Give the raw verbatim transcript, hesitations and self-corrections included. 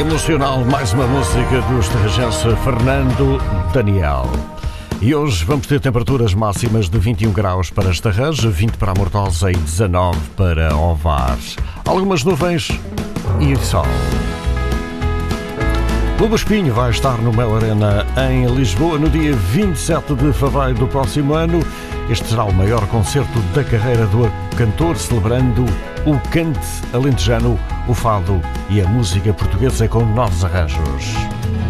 Emocional, mais uma música do estarrajense Fernando Daniel. E hoje vamos ter temperaturas máximas de vinte e um graus para Estarreja, vinte para a Mortosa e dezanove para Ovar. Algumas nuvens e sol. Clube Espinho vai estar no Mel Arena em Lisboa no dia vinte e sete de fevereiro do próximo ano. Este será o maior concerto da carreira do cantor, celebrando o cante alentejano, o fado e a música portuguesa com novos arranjos.